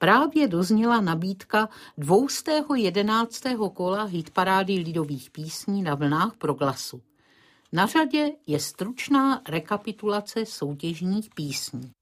právě dozněla nabídka 211. kola hitparády lidových písní na vlnách Proglasu. Na řadě je stručná rekapitulace soutěžních písní.